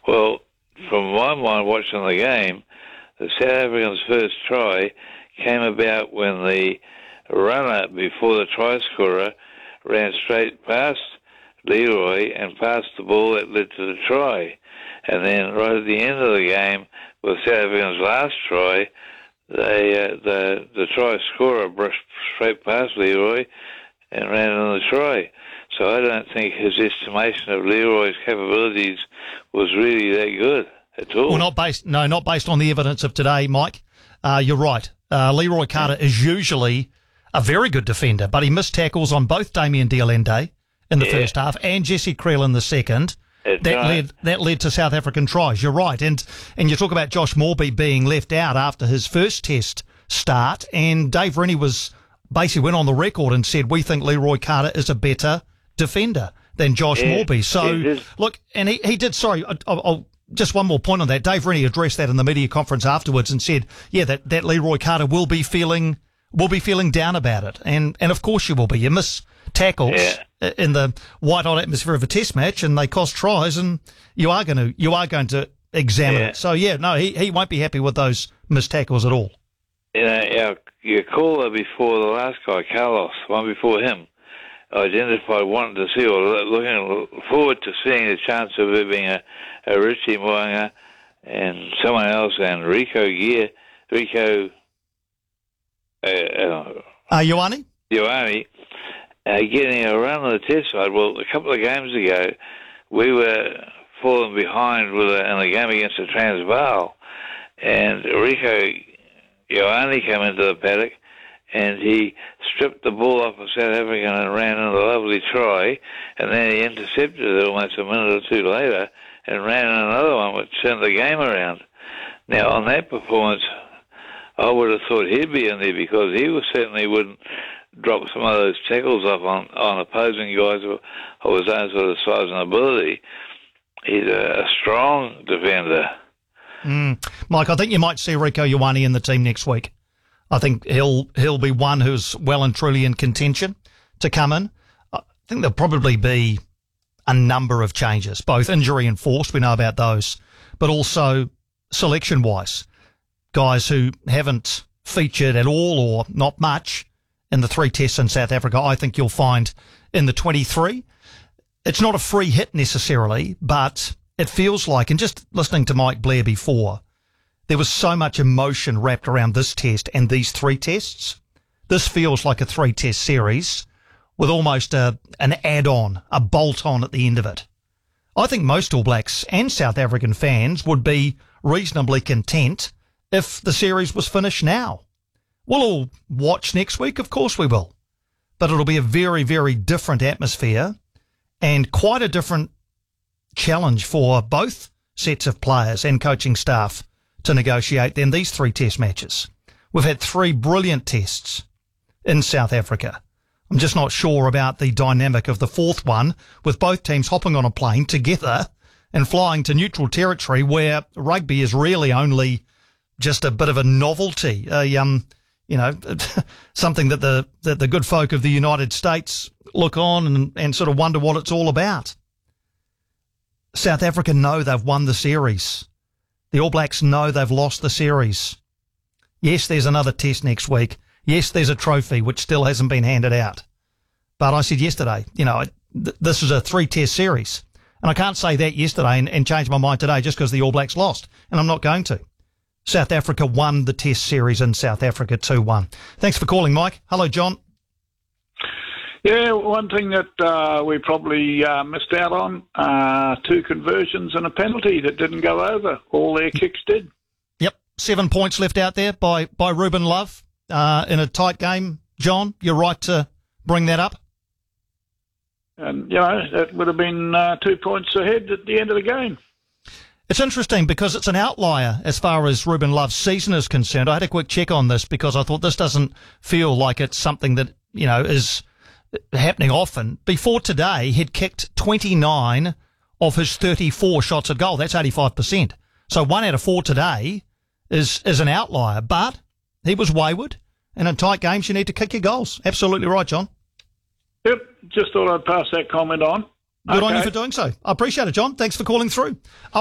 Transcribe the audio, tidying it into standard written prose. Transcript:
Well, from my mind watching the game, the South Africans' first try came about when the runner before the try scorer ran straight past Leroy and passed the ball that led to the try. And then right at the end of the game, with South Africans' last try, the try scorer brushed straight past Leroy and ran on the try. So I don't think his estimation of Leroy's capabilities was really that good at all. Well, not based on the evidence of today, Mike. You're right. Leroy Carter is usually a very good defender, but he missed tackles on both Damien de Allende in the first half and Jesse Creel in the second. That led to South African tries. You're right. And you talk about Josh Moorby being left out after his first test start, and Dave Rennie basically went on the record and said, we think Leroy Carter is a better defender than Josh Moorby. So, look, and he did, sorry, I'll just one more point on that. Dave Rennie addressed that in the media conference afterwards and said, that Leroy Carter will be feeling down about it. And of course you will be. You miss tackles in the white-hot atmosphere of a test match and they cost tries, and you are going to examine it. So, he won't be happy with those missed tackles at all. You know, your caller before the last guy, Carlos, one before him, identified wanting to see or looking forward to seeing the chance of there being a Richie Mo'unga and someone else and Rico Ioane getting a run on the test side. Well, a couple of games ago, we were falling behind in the game against the Transvaal, and Rico Ioane came into the paddock and he stripped the ball off a South African and ran in a lovely try, and then he intercepted it almost a minute or two later and ran in another one which turned the game around. Now, on that performance, I would have thought he'd be in there because he certainly wouldn't drop some of those tackles off on opposing guys of his own sort of size and ability. He's a strong defender. Mike, I think you might see Rico Ioane in the team next week. I think he'll be one who's well and truly in contention to come in. I think there'll probably be a number of changes, both injury enforced, we know about those, but also selection-wise. Guys who haven't featured at all or not much in the 3 tests in South Africa, I think you'll find in the 23. It's not a free hit necessarily, but it feels like, and just listening to Mike Blair before, there was so much emotion wrapped around this test and these 3 tests. This feels like a 3-test series with almost an add-on, a bolt-on at the end of it. I think most All Blacks and South African fans would be reasonably content if the series was finished now. We'll all watch next week, of course we will. But it'll be a very, very different atmosphere and quite a different challenge for both sets of players and coaching staff to negotiate than these 3 test matches. We've had 3 brilliant tests in South Africa. I'm just not sure about the dynamic of the 4th one, with both teams hopping on a plane together and flying to neutral territory where rugby is really only just a bit of a novelty, something that the good folk of the United States look on and sort of wonder what it's all about. South Africa know they've won the series. The All Blacks know they've lost the series. Yes, there's another test next week. Yes, there's a trophy which still hasn't been handed out. But I said yesterday, this is a 3-test series. And I can't say that yesterday and change my mind today just because the All Blacks lost. And I'm not going to. South Africa won the test series in South Africa 2-1. Thanks for calling, Mike. Hello, John. Yeah, one thing that we probably missed out on, 2 conversions and a penalty that didn't go over. All their kicks did. Yep, 7 points left out there by Ruben Love in a tight game. John, you're right to bring that up. And, that would have been 2 points ahead at the end of the game. It's interesting because it's an outlier as far as Ruben Love's season is concerned. I had a quick check on this because I thought this doesn't feel like it's something that, is happening often. Before today, he'd kicked 29 of his 34 shots at goal. That's 85%. So 1 out of 4 today is an outlier, but he was wayward, and in tight games you need to kick your goals. Absolutely right, John. Yep, just thought I'd pass that comment on. Good on you for doing so. I appreciate it, John. Thanks for calling through.